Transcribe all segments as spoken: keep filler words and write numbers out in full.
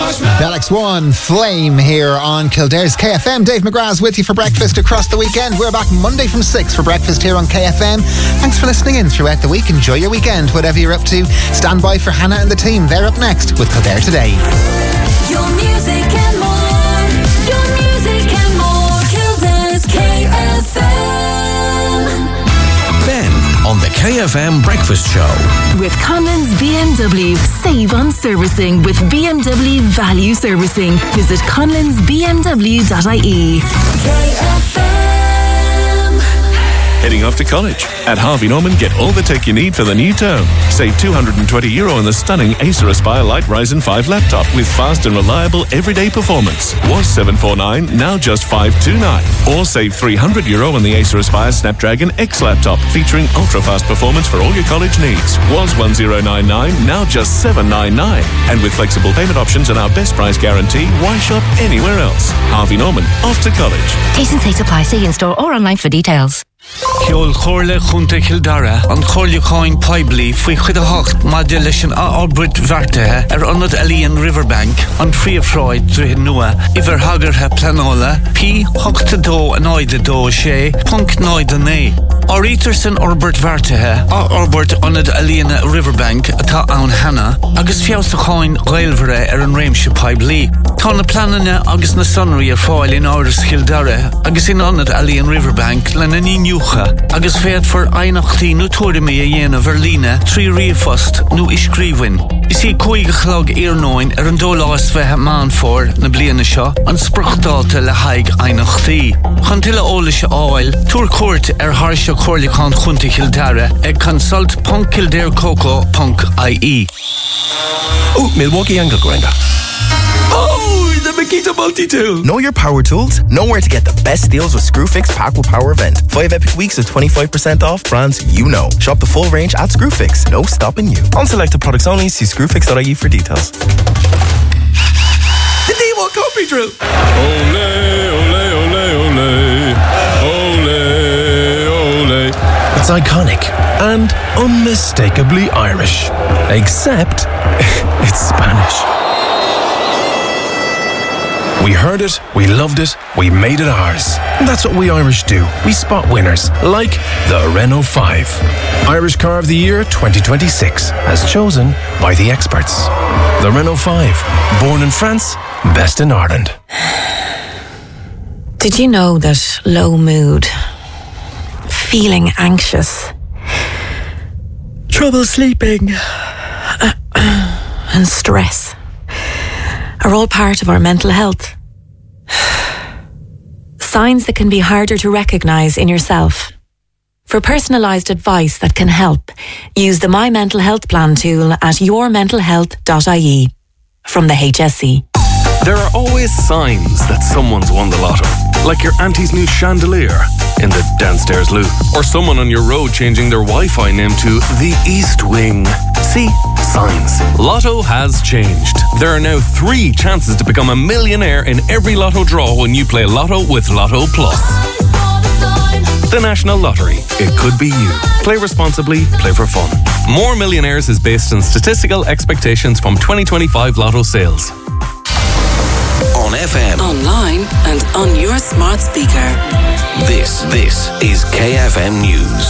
Alex One, Flame here on Kildare's K F M. Dave McGrath's with you for breakfast across the weekend. We're back Monday from six for breakfast here on K F M. Thanks for listening in throughout the week. Enjoy your weekend, whatever you're up to. Stand by for Hannah and the team. They're up next with Kildare Today. Your music and more. Your music and more. Kildare's K F M. Ben on the K F M Breakfast Show. With Conlon's B M W. Save on servicing with B M W Value Servicing. Visit conlons b m w dot i e. K F M. Heading off to college? At Harvey Norman, get all the tech you need for the new term. Save two hundred twenty euro on the stunning Acer Aspire Light Ryzen five laptop with fast and reliable everyday performance. Was seven forty-nine, now just five twenty-nine. Or save three hundred euro on the Acer Aspire Snapdragon X laptop featuring ultra-fast performance for all your college needs. Was one thousand ninety-nine, now just seven ninety-nine. And with flexible payment options and our best price guarantee, why shop anywhere else? Harvey Norman, off to college. T's and C's apply. See in store or online for details. Ceol chorle chunta Kildare an chorle coin pibli fwy chwyd a hocht modulation a Albert Vartehe er onod Elian Riverbank an free of Freud drwy nua iver hager he planola pi hocht do an oide do she punk noid a ne Or Eterson Albert Vartehe a Albert onod Elian Riverbank ata aun Hannah agus fiaus a coin gailvere er an reimse pibli Tá na planane agus na sunry er foil in Irish Kildare agus in onod Elian Riverbank lena ni agus féad for einachtaí nó tuairimi a dhéana Verlíne trí riomhfost nó iscríbhain. Is í cúige chlog iarnóin ar an dólás bheithe man for na bliana seo an spruchtáta le haig einachtaí. Chun tuile óla se áil, túr cuairt ar thairseo chorlaigh chunta Kildare ag consult punt kildare coco punt i e. Oh, Milwaukee angle grinder. Oh, the Makita multi-tool. Know your power tools? Know where to get the best deals with Screwfix Pack with Power event. Five epic weeks of twenty-five percent off brands you know. Shop the full range at Screwfix. No stopping you. On selected products only, see screwfix dot i e for details. The D one copy drill. Ole, ole, ole, ole. Ole, ole. It's iconic and unmistakably Irish. Except it's Spanish. We heard it, we loved it, we made it ours. And that's what we Irish do. We spot winners, like the Renault five. Irish Car of the Year twenty twenty-six, as chosen by the experts. The Renault five, born in France, best in Ireland. Did you know that low mood, feeling anxious, trouble sleeping, and stress are all part of our mental health? Signs that can be harder to recognise in yourself. For personalised advice that can help, use the My Mental Health Plan tool at your mental health dot i e from the H S E. There are always signs that someone's won the lotto. Like your auntie's new chandelier in the downstairs loo. Or someone on your road changing their Wi-Fi name to the East Wing. See? Signs. Lotto has changed. There are now three chances to become a millionaire in every lotto draw when you play Lotto with Lotto Plus. The National Lottery. It could be you. Play responsibly, play for fun. More Millionaires is based on statistical expectations from twenty twenty-five Lotto sales. On F M. Online and on your smart speaker. This, this is K F M News.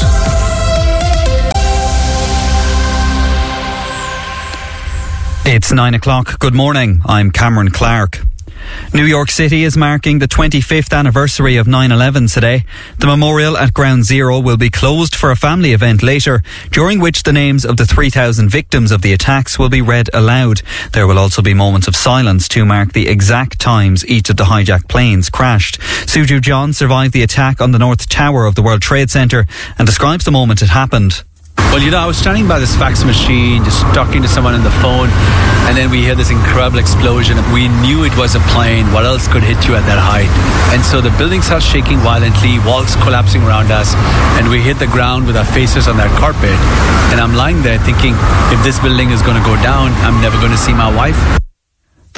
It's nine o'clock. Good morning. I'm Cameron Clark. New York City is marking the twenty-fifth anniversary of nine eleven today. The memorial at Ground Zero will be closed for a family event later, during which the names of the three thousand victims of the attacks will be read aloud. There will also be moments of silence to mark the exact times each of the hijacked planes crashed. Suju John survived the attack on the North Tower of the World Trade Center and describes the moment it happened. Well, you know, I was standing by this fax machine, just talking to someone on the phone, and then we heard this incredible explosion. We knew it was a plane. What else could hit you at that height? And so the building starts shaking violently, walls collapsing around us, and we hit the ground with our faces on that carpet. And I'm lying there thinking, if this building is going to go down, I'm never going to see my wife. The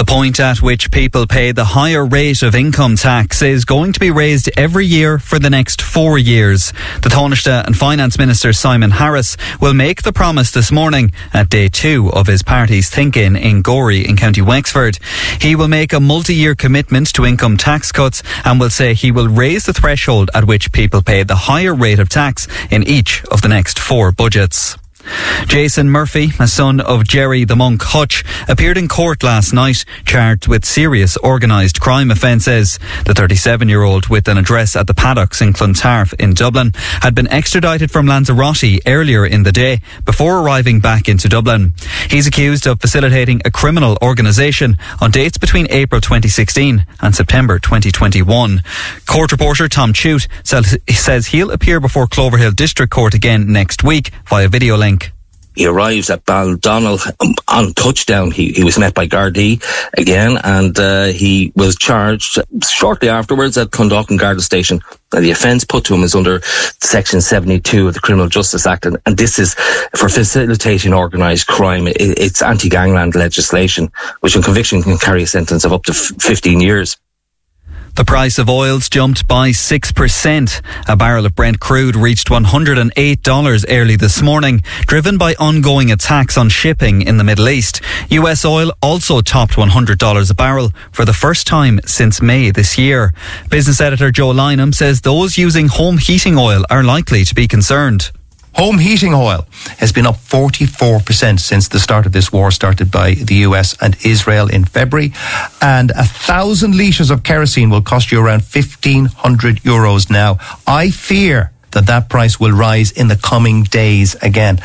point at which people pay the higher rate of income tax is going to be raised every year for the next four years. The Taoiseach and Finance Minister Simon Harris will make the promise this morning at day two of his party's think-in in Gorey in County Wexford. He will make a multi-year commitment to income tax cuts and will say he will raise the threshold at which people pay the higher rate of tax in each of the next four budgets. Jason Murphy, a son of Jerry the Monk Hutch, appeared in court last night charged with serious organised crime offences. The thirty-seven-year-old with an address at the Paddocks in Clontarf in Dublin had been extradited from Lanzarote earlier in the day before arriving back into Dublin. He's accused of facilitating a criminal organisation on dates between April twenty sixteen and September twenty twenty-one. Court reporter Tom Chute says he'll appear before Cloverhill District Court again next week via video link. He arrives at Baldonnel um, on touchdown. He, he was met by Gardaí again, and uh, he was charged shortly afterwards at Clondalkin Garda Station. And the offence put to him is under Section seventy-two of the Criminal Justice Act, and, and this is for facilitating organised crime. It, it's anti-gangland legislation, which on conviction can carry a sentence of up to f- fifteen years. The price of oils jumped by six percent. A barrel of Brent crude reached one hundred eight dollars early this morning, driven by ongoing attacks on shipping in the Middle East. U S oil also topped one hundred dollars a barrel for the first time since May this year. Business editor Joe Lynham says those using home heating oil are likely to be concerned. Home heating oil has been up forty-four percent since the start of this war started by the U S and Israel in February. And a thousand litres of kerosene will cost you around fifteen hundred euros now. I fear that that price will rise in the coming days again.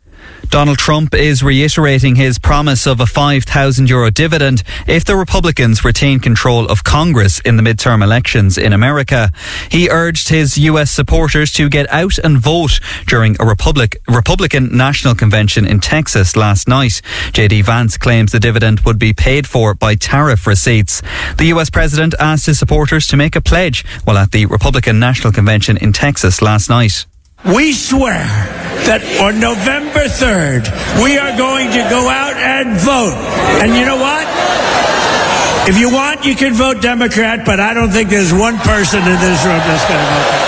Donald Trump is reiterating his promise of a five thousand euro dividend if the Republicans retain control of Congress in the midterm elections in America. He urged his U S supporters to get out and vote during a Republic, Republican National Convention in Texas last night. J D Vance claims the dividend would be paid for by tariff receipts. The U S president asked his supporters to make a pledge while at the Republican National Convention in Texas last night. We swear that on November third, we are going to go out and vote. And you know what? If you want, you can vote Democrat, but I don't think there's one person in this room that's going to vote.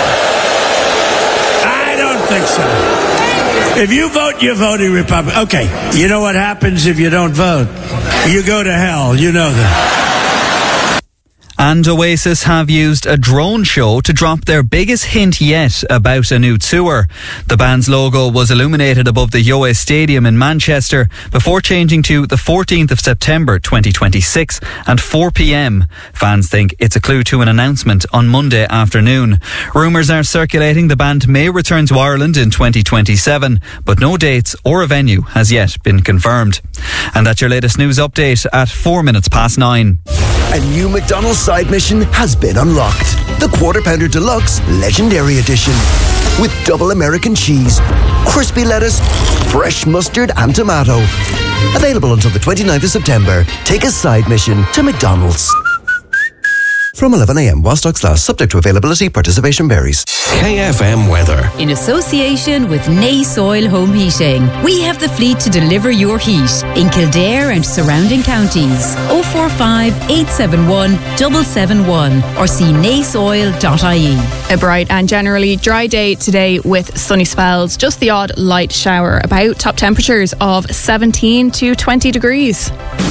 I don't think so. If you vote, you're voting Republican. Okay, you know what happens if you don't vote? You go to hell. You know that. And Oasis have used a drone show to drop their biggest hint yet about a new tour. The band's logo was illuminated above the Yoe Stadium in Manchester before changing to the fourteenth of September twenty twenty-six at four p.m. Fans think it's a clue to an announcement on Monday afternoon. Rumours are circulating the band may return to Ireland in twenty twenty-seven, but no dates or a venue has yet been confirmed. And that's your latest news update at four minutes past nine. A new McDonald's side mission has been unlocked. The Quarter Pounder Deluxe Legendary Edition. With double American cheese, crispy lettuce, fresh mustard and tomato. Available until the twenty-ninth of September. Take a side mission to McDonald's. From eleven a.m. while stocks last, subject to availability, participation varies. K F M weather. In association with Nace Oil Home Heating, we have the fleet to deliver your heat in Kildare and surrounding counties. oh four five, eight seven one, seven seven one or see nace oil dot I E. A bright and generally dry day today with sunny spells, just the odd light shower about. Top temperatures of seventeen to twenty degrees.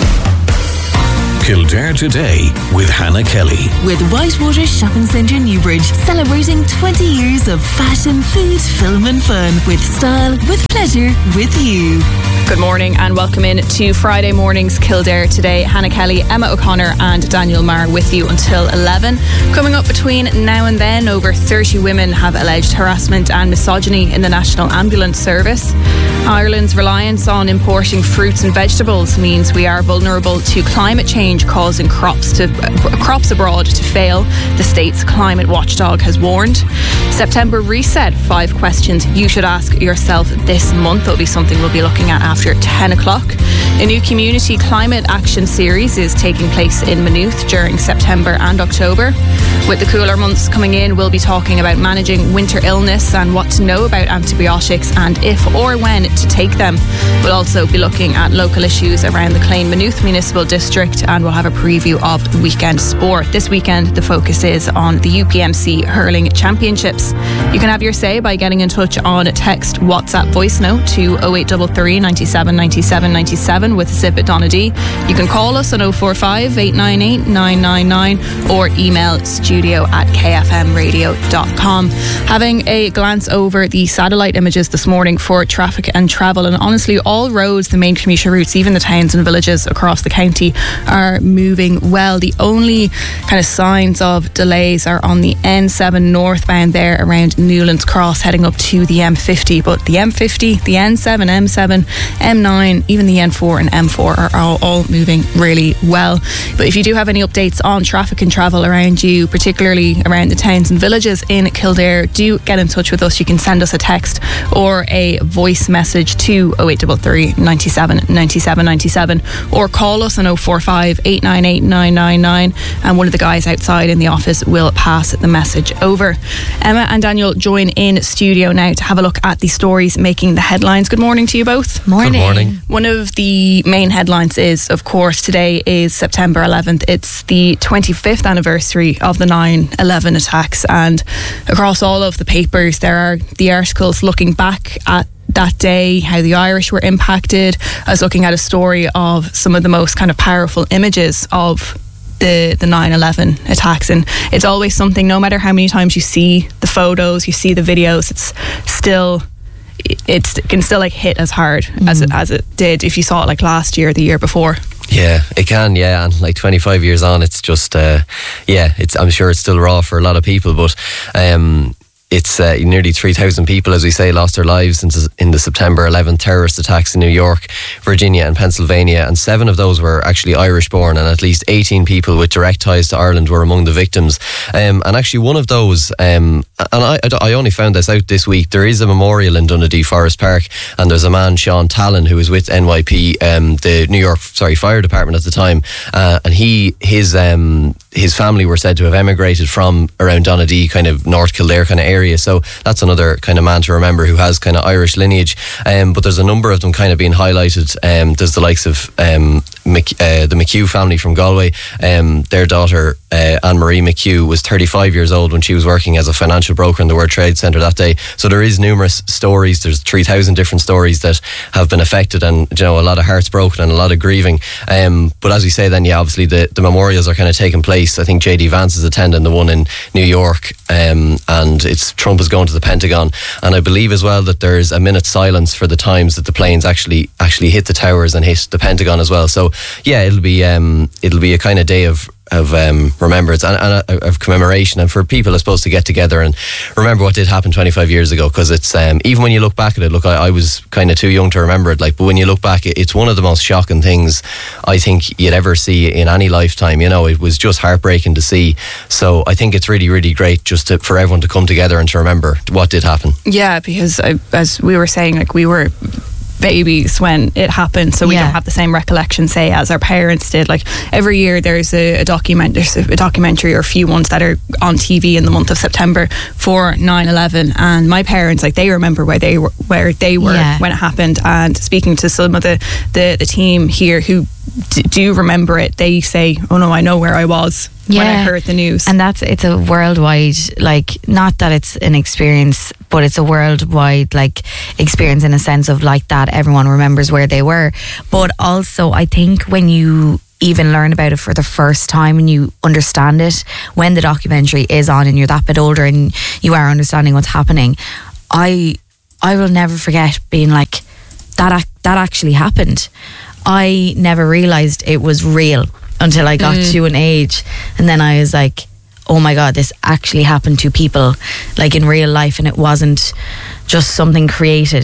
Kildare Today with Hannah Kelly. With Whitewater Shopping Centre Newbridge, celebrating twenty years of fashion, food, film and fun with style, with pleasure, with you. Good morning and welcome in to Friday morning's Kildare Today. Hannah Kelly, Emma O'Connor and Daniel Marr with you until eleven. Coming up between now and then, over thirty women have alleged harassment and misogyny in the National Ambulance Service. Ireland's reliance on importing fruits and vegetables means we are vulnerable to climate change causing crops to uh, crops abroad to fail, the state's climate watchdog has warned. September Reset, five questions you should ask yourself this month. That'll be something we'll be looking at after after ten o'clock. A new community climate action series is taking place in Maynooth during September and October. With the cooler months coming in, we'll be talking about managing winter illness and what to know about antibiotics and if or when to take them. We'll also be looking at local issues around the Clane Maynooth Municipal District, and we'll have a preview of the weekend sport. This weekend, the focus is on the U P M C Hurling Championships. You can have your say by getting in touch on text, WhatsApp, voice note to oh eight three three, nine seven, nine seven, nine seven with Zip at Donadee. You can call us on oh four five, eight nine eight, nine nine nine or email studio at k f m radio dot com. Having a glance over the satellite images this morning for traffic and travel, and honestly all roads, the main commuter routes, even the towns and villages across the county are moving well. The only kind of signs of delays are on the N seven northbound there around Newlands Cross heading up to the M fifty, but the M fifty, the N seven, M seven, M nine, even the N four and M four are all, all moving really well. But if you do have any updates on traffic and travel around you, particularly around the towns and villages in Kildare, do get in touch with us. You can send us a text or a voice message to oh eight three three, nine seven, nine seven, nine seven or call us on oh four five, eight nine eight, nine nine nine and one of the guys outside in the office will pass the message over. Emma and Daniel join in studio now to have a look at the stories making the headlines. Good morning to you both. Morning. Good morning. One of the main headlines is, of course, today is September eleventh. It's the twenty-fifth anniversary of the nine eleven attacks, and across all of the papers there are the articles looking back at that day, how the Irish were impacted. I was looking at a story of some of the most kind of powerful images of the the nine eleven attacks, and it's always something, no matter how many times you see the photos, you see the videos, it's still it's, it can still like hit as hard mm. as it, as it did if you saw it like last year, the year before. Yeah, it can, yeah, and like twenty-five years on, it's just uh, yeah, it's I'm sure it's still raw for a lot of people, but um it's uh, nearly three thousand people, as we say, lost their lives in, in the September eleventh terrorist attacks in New York, Virginia and Pennsylvania, and seven of those were actually Irish-born, and at least eighteen people with direct ties to Ireland were among the victims. Um, and actually one of those, um, and I, I only found this out this week, there is a memorial in Donadee Forest Park, and there's a man, Sean Tallon, who was with N Y P, um, the New York sorry Fire Department at the time, uh, and he his um, his family were said to have emigrated from around Donadee, kind of North Kildare kind of area. So that's another kind of man to remember who has kind of Irish lineage. Um, but there's a number of them kind of being highlighted. Um, there's the likes of um, Mc, uh, the McHugh family from Galway. Um, their daughter, uh, Anne-Marie McHugh, was thirty-five years old when she was working as a financial broker in the World Trade Centre that day. So there is numerous stories. There's three thousand different stories that have been affected, and you know, a lot of hearts broken and a lot of grieving. Um, but as we say then, yeah, obviously the, the memorials are kind of taking place. I think J D Vance is attending the one in New York, um, and it's Trump is going to the Pentagon, and I believe as well that there's a minute's silence for the times that the planes actually actually hit the towers and hit the Pentagon as well. So yeah, it'll be um, it'll be a kind of day of of um, remembrance and, and uh, of commemoration, and for people, I suppose, to get together and remember what did happen twenty-five years ago, because it's um, even when you look back at it, look, I, I was kind of too young to remember it, like, but when you look back, it, it's one of the most shocking things I think you'd ever see in any lifetime. You know, it was just heartbreaking to see. So I think it's really, really great just to, for everyone to come together and to remember what did happen. Yeah, because I, as we were saying, like, we were babies when it happened, so we yeah. don't have the same recollection, say, as our parents did. Like, every year there's a, a document there's a, a documentary or a few ones that are on T V in the month of September for nine eleven, and my parents, like, they remember where they were where they were yeah. when it happened. And speaking to some of the the, the team here who d- do remember it, they say, oh no, I know where I was yeah. when I heard the news. And that's, it's a worldwide, like, not that it's an experience, but it's a worldwide, like, experience in a sense of, like, that everyone remembers where they were. But also, I think when you even learn about it for the first time and you understand it when the documentary is on and you're that bit older and you are understanding what's happening, I I will never forget being like, that ac- that actually happened. I never realised it was real until I got mm. to an age, and then I was like, oh my God, this actually happened to people, like, in real life, and it wasn't just something created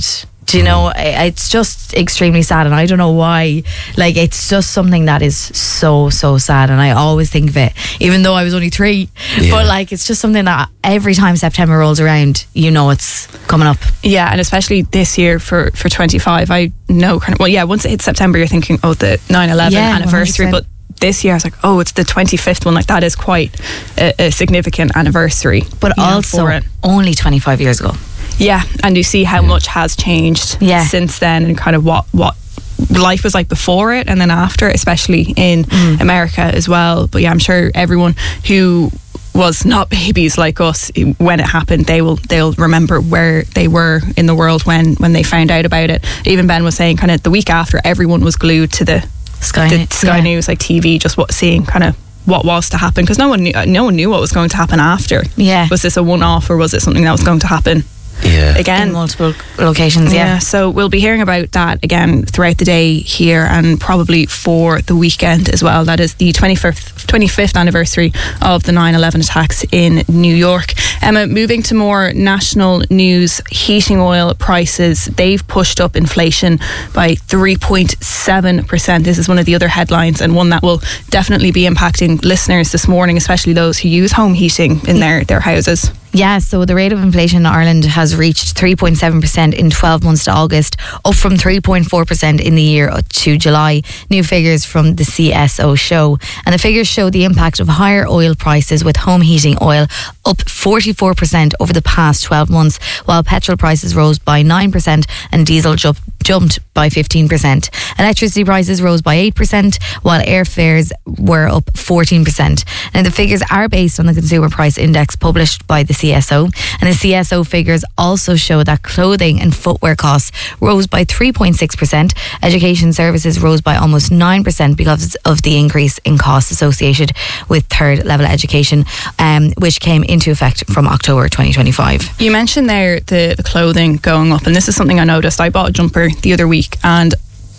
Do you know, I- it's just extremely sad, and I don't know why. Like, it's just something that is so, so sad, and I always think of it, even though I was only three. Yeah. But, like, it's just something that every time September rolls around, you know it's coming up. Yeah, and especially this year for, for twenty-five, I know kind of, well, yeah, once it hits September, you're thinking, oh, the nine eleven Yeah, anniversary, one hundred but this year I was like, oh, it's the twenty-fifth one. Like, that is quite a, a significant anniversary. But you know, also, for it. only twenty-five years ago. Yeah, and you see how much has changed Yeah. since then, and kind of what what life was like before it and then after, especially in Mm. America as well. But yeah, I'm sure everyone who was not babies like us when it happened, they will they'll remember where they were in the world when when they found out about it. Even Ben was saying kind of the week after, everyone was glued to the Sky, the News, Sky yeah. News, like T V, just what seeing kind of what was to happen, because no one knew no one knew what was going to happen after. Yeah. Was this a one-off, or was it something that was going to happen Yeah. again? In multiple locations, yeah. So we'll be hearing about that again throughout the day here, and probably for the weekend as well. That is the twenty-fifth, twenty-fifth anniversary of the nine eleven attacks in New York. Emma, moving to more national news, heating oil prices, they've pushed up inflation by three point seven percent. This is one of the other headlines, and one that will definitely be impacting listeners this morning, especially those who use home heating in their, their houses. Yeah, so the rate of inflation in Ireland has reached three point seven percent in twelve months to August, up from three point four percent in the year to July. New figures from the C S O show. And the figures show the impact of higher oil prices, with home heating oil up forty-four percent over the past twelve months, while petrol prices rose by nine percent and diesel ju- jumped by fifteen percent. Electricity prices rose by eight percent, while airfares were up fourteen percent. Now, the figures are based on the Consumer Price Index published by the C S O, and the C S O figures also show that clothing and footwear costs rose by three point six percent. Education services rose by almost nine percent because of the increase in costs associated with third level education, um, which came into effect from October twenty twenty-five. You mentioned there the, the clothing going up, and this is something I noticed. I bought a jumper the other week, and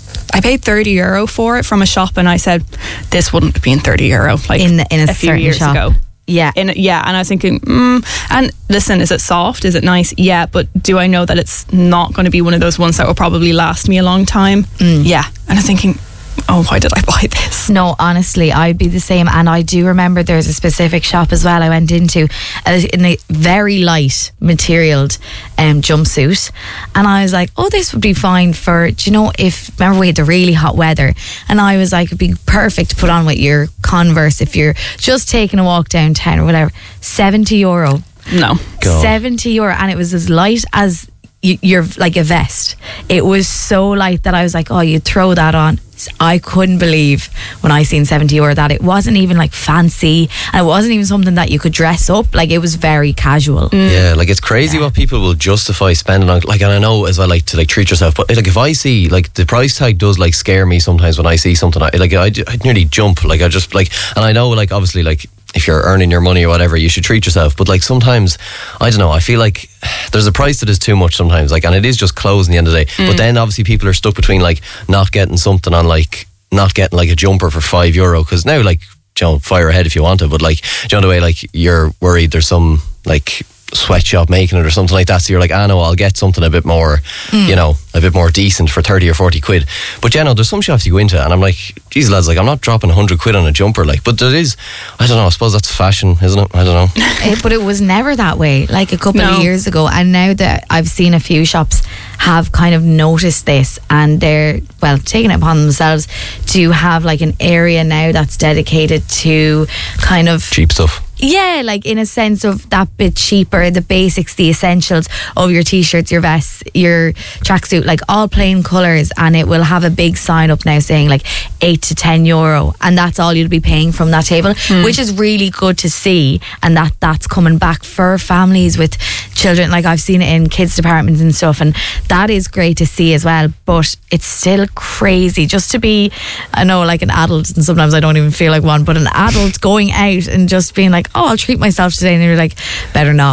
I paid thirty euro for it from a shop, and I said, this wouldn't have been thirty euro like in, in a, a few certain years shop. ago. Yeah. In, yeah, and I was thinking, mm, and listen, is it soft? Is it nice? Yeah, but do I know that it's not going to be one of those ones that will probably last me a long time? Mm. Yeah, and I was thinking, oh, why did I buy this? No, honestly, I'd be the same. And I do remember there's a specific shop as well I went into uh, in a very light materialed um, jumpsuit. And I was like, oh, this would be fine for, do you know, if, remember we had the really hot weather. And I was like, it'd be perfect to put on with your Converse if you're just taking a walk downtown or whatever. seventy euro. No. God. seventy euro. And it was as light as y- you're like a vest. It was so light that I was like, oh, you'd throw that on. I couldn't believe when I seen seventy euro that it wasn't even like fancy, and it wasn't even something that you could dress up. Like, it was very casual. Yeah, like it's crazy what people will justify spending on. Like, and I know as well, like to like treat yourself. But like, if I see like the price tag does like scare me sometimes when I see something. I, like I, I'd nearly jump. Like I just like, and I know like obviously like if you're earning your money or whatever, you should treat yourself. But like sometimes, I don't know. I feel like there's a price that is too much sometimes. Like, and it is just clothes in the end of the day. Mm. But then obviously people are stuck between like not getting something on like not getting like a jumper for five euro because now like, you know, fire ahead if you want to, but like, you know, the way like you're worried there's some like sweatshop making it or something like that, so you're like, ah no, I'll get something a bit more mm. you know, a bit more decent for thirty or forty quid. But yeah, no, there's some shops you go into and I'm like, geez lads, like I'm not dropping a hundred quid on a jumper, like, but there is, I don't know, I suppose that's fashion, isn't it? I don't know. It, but it was never that way like a couple No. of years ago, and now that I've seen a few shops have kind of noticed this, and they're, well, taking it upon themselves to have like an area now that's dedicated to kind of cheap stuff. Yeah, like in a sense of that bit cheaper, the basics, the essentials of your t-shirts, your vests, your tracksuit, like all plain colours, and it will have a big sign up now saying like eight to ten euro, and that's all you'll be paying from that table, Mm. which is really good to see, and that that's coming back for families with children. Like I've seen it in kids departments and stuff, and that is great to see as well. But it's still crazy just to be, I know, like an adult, and sometimes I don't even feel like one, but an adult going out and just being like, oh, I'll treat myself today, and you're like, better not.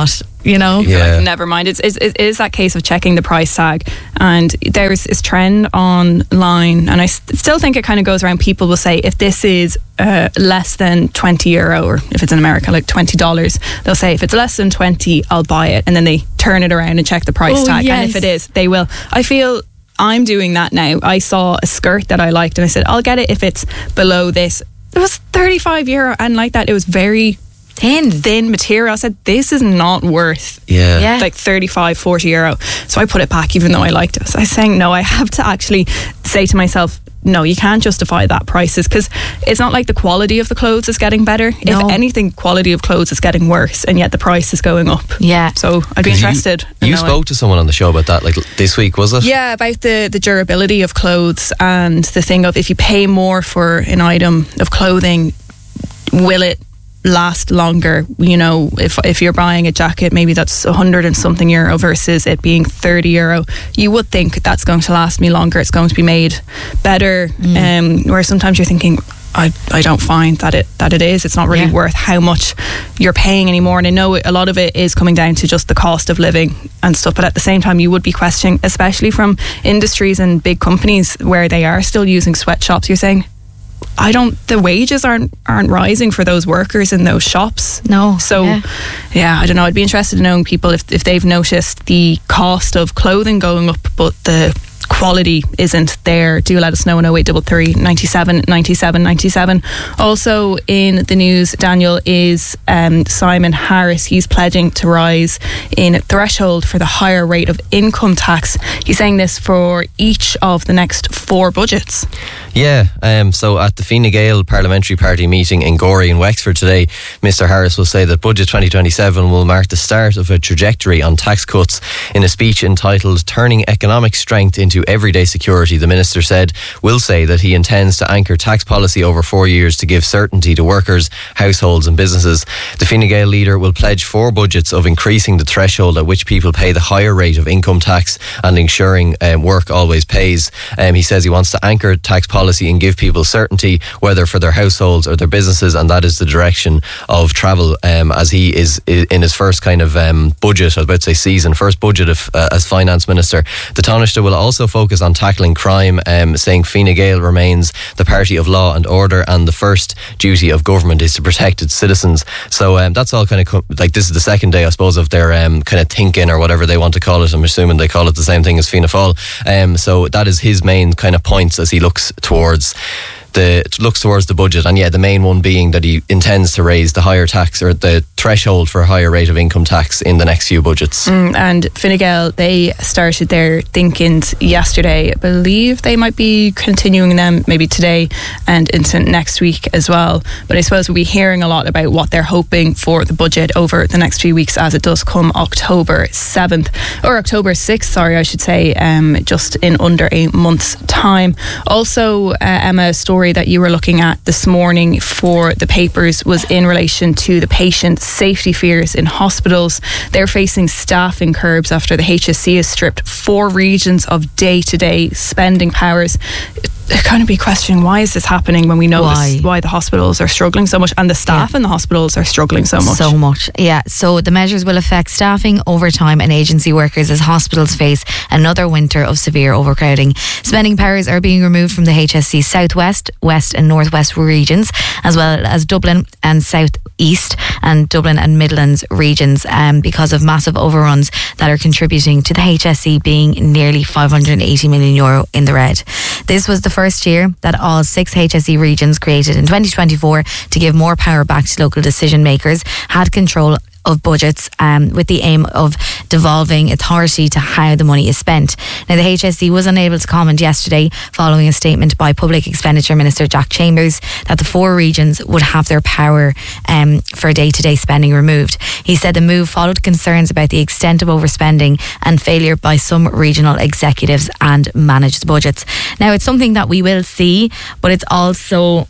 you know? Like, never mind. It's, it's, it is that case of checking the price tag. And there's this trend online, and I st- still think it kind of goes around. People will say, if this is uh, less than twenty euro, or if it's in America, like twenty dollars, they'll say, if it's less than twenty, I'll buy it. And then they turn it around and check the price Oh, tag. yes. And if it is, they will. I feel I'm doing that now. I saw a skirt that I liked, and I said, I'll get it if it's below this. It was thirty-five euro, and like that, it was very thin thin material. I said, this is not worth Yeah. Yeah. like thirty-five, forty euro. So I put it back, even though I liked it. So I was saying, no, I have to actually say to myself, no, you can't justify that prices, because it's not like the quality of the clothes is getting better. No. If anything, quality of clothes is getting worse, and yet the price is going up. Yeah. So I'd be 'Cause you- interested. in You knowing. spoke to someone on the show about that, like this week, was it? Yeah, about the, the durability of clothes, and the thing of, if you pay more for an item of clothing, will it last longer? You know, if if you're buying a jacket, maybe that's a hundred and something euro versus it being thirty euro, you would think that's going to last me longer. It's going to be made better. Um, where sometimes you're thinking, I, I don't find that it that it is. It's not really Yeah. worth how much you're paying anymore. And I know a lot of it is coming down to just the cost of living and stuff. But at the same time, you would be questioning, especially from industries and big companies where they are still using sweatshops. You're saying, I don't. The wages aren't aren't rising for those workers in those shops. No. So, yeah. yeah, I don't know. I'd be interested in knowing people if if they've noticed the cost of clothing going up, but the quality isn't there. Do let us know on oh eight three three, ninety-seven, ninety-seven, ninety-seven. Also in the news, Daniel, is um, Simon Harris. He's pledging to rise in threshold for the higher rate of income tax. He's saying this for each of the next four budgets. Yeah, um, so at the Fine Gael Parliamentary Party meeting in Gorey in Wexford today, Mr Harris will say that Budget twenty twenty-seven will mark the start of a trajectory on tax cuts. In a speech entitled Turning Economic Strength into Everyday Security, the Minister said, will say that he intends to anchor tax policy over four years to give certainty to workers, households and businesses. The Fine Gael leader will pledge four budgets of increasing the threshold at which people pay the higher rate of income tax and ensuring um, work always pays. Um, he says he wants to anchor tax policy and give people certainty, whether for their households or their businesses, and that is the direction of travel um, as he is in his first kind of um, budget, I was about to say season, first budget of, uh, as Finance Minister. The Taoiseach will also focus on tackling crime, um, saying Fine Gael remains the party of law and order, and the first duty of government is to protect its citizens. So um, that's all kind of co- like this is the second day, I suppose, of their um, kind of thinking or whatever they want to call it. I'm assuming they call it the same thing as Fianna Fáil. Um, so that is his main kind of points as he looks towards the looks towards the budget, and yeah, the main one being that he intends to raise the higher tax or the threshold for a higher rate of income tax in the next few budgets. Mm, and Fine Gael, they started their thinkings yesterday. I believe they might be continuing them maybe today and into next week as well. But I suppose we'll be hearing a lot about what they're hoping for the budget over the next few weeks, as it does come October seventh or October sixth, sorry, I should say, um, just in under a month's time. Also, uh, Emma, a story that you were looking at this morning for the papers was in relation to the patient safety fears in hospitals. They're facing staffing curbs after the H S C has stripped four regions of day-to-day spending powers. It kind of be questioning, why is this happening when we know Why? this, why the hospitals are struggling so much and the staff in the hospitals are struggling so much? So much, yeah. So the measures will affect staffing, overtime and agency workers as hospitals face another winter of severe overcrowding. Spending powers are being removed from the H S C Southwest, West and Northwest regions, as well as Dublin and South East and Dublin and Midlands regions, um, because of massive overruns that are contributing to the H S C being nearly five hundred eighty million euro in the red. This was the first year that all six H S C regions, created in twenty twenty-four to give more power back to local decision makers, had control of budgets, um, with the aim of devolving authority to how the money is spent. Now, the H S C was unable to comment yesterday following a statement by Public Expenditure Minister Jack Chambers that the four regions would have their power um, for day-to-day spending removed. He said the move followed concerns about the extent of overspending and failure by some regional executives and managed budgets. Now, it's something that we will see, but it's also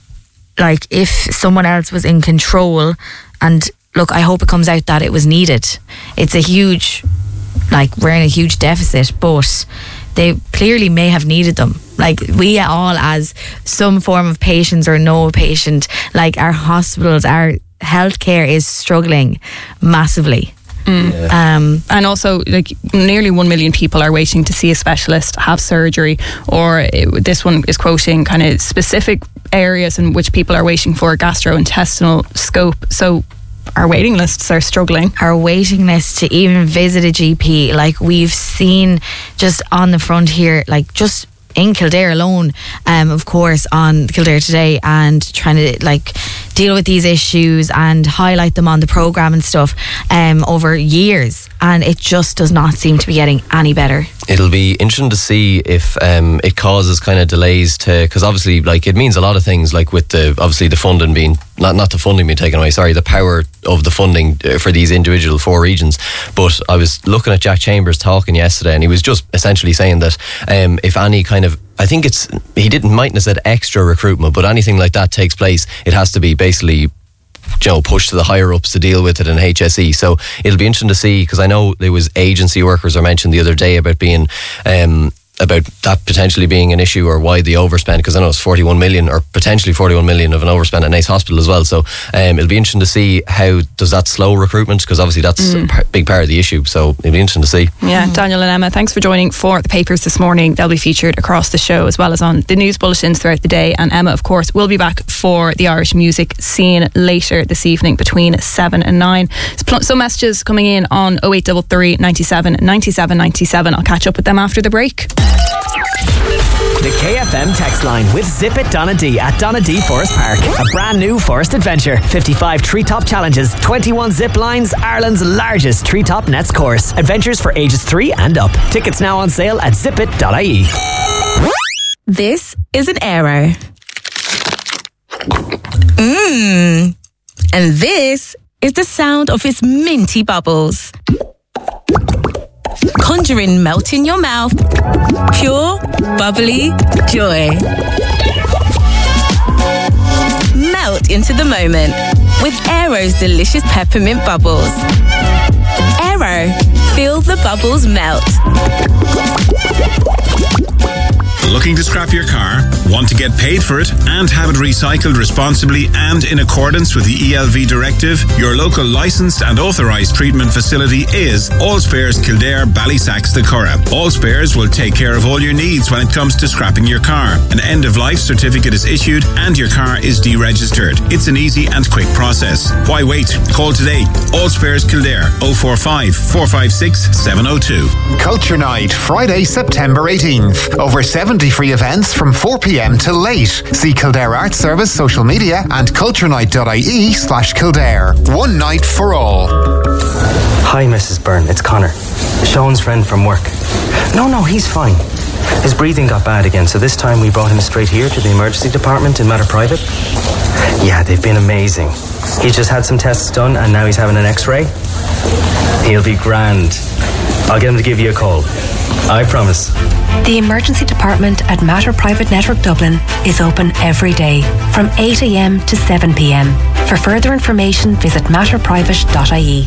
like if someone else was in control, and look, I hope it comes out that it was needed. It's a huge, like, we're in a huge deficit, but they clearly may have needed them. Like, we all, as some form of patients or no patient, like our hospitals, our healthcare is struggling massively. Mm. Um, and also, like, nearly one million people are waiting to see a specialist, have surgery, or it, this one is quoting kind of specific areas in which people are waiting for gastrointestinal scope. So our waiting lists are struggling. Our waiting list to even visit a G P, like we've seen just on the front here, like just in Kildare alone, um, of course, on Kildare Today, and trying to like deal with these issues and highlight them on the programme and stuff um, over years, and it just does not seem to be getting any better. It'll be interesting to see if um, it causes kind of delays to, because obviously, like, it means a lot of things, like with the obviously the funding being not not the funding being taken away, sorry, the power of the funding for these individual four regions. But I was looking at Jack Chambers talking yesterday, and he was just essentially saying that um, if any kind of, I think it's, he didn't mightn't have said extra recruitment, but anything like that takes place, it has to be basically, you know, pushed to the higher ups to deal with it in H S E. So it'll be interesting to see, because I know there was agency workers are mentioned the other day about being um, about that potentially being an issue, or why the overspend, because I know it's forty-one million or potentially forty-one million of an overspend at Naas Hospital as well. So um, it'll be interesting to see how does that slow recruitment, because obviously that's Mm. a par- big part of the issue. So it'll be interesting to see. Yeah, Daniel and Emma, thanks for joining for the papers this morning. They'll be featured across the show as well as on the news bulletins throughout the day. And Emma, of course, will be back for the Irish music scene later this evening between seven and nine. Some messages coming in on oh eight three three, ninety-seven, ninety-seven, ninety-seven. I'll catch up with them after the break. The K F M text line with Zip It Donadee at Donadee Forest Park. A brand new forest adventure. fifty-five treetop challenges, twenty-one zip lines, Ireland's largest treetop nets course. Adventures for ages three and up. Tickets now on sale at zip it dot I E. This is an arrow. Mmm. And this is the sound of its minty bubbles. Conjuring melt in your mouth. Pure, bubbly joy. Melt into the moment with Aero's delicious peppermint bubbles. Aero, feel the bubbles melt. Looking to scrap your car? Want to get paid for it and have it recycled responsibly and in accordance with the E L V directive? Your local licensed and authorised treatment facility is All Spares Kildare, Ballysacks, the Curragh. All Spares will take care of all your needs when it comes to scrapping your car. An end-of-life certificate is issued and your car is deregistered. It's an easy and quick process. Why wait? Call today. All Spares Kildare, oh four five, four five six, seven oh two. Culture Night, Friday, September eighteenth. Over seventy free events from four p.m. till late. See Kildare Arts Service social media and culturenight.ie slash Kildare. One night for all. Hi, Missus Byrne. It's Connor, Sean's friend from work. No, no, he's fine. His breathing got bad again, so this time we brought him straight here to the emergency department in Matter Private. Yeah, they've been amazing. He just had some tests done and now he's having an x-ray. He'll be grand. I'll get him to give you a call. I promise. The emergency department at Matter Private Network Dublin is open every day from eight a.m. to seven p.m. For further information, visit matter private dot I E.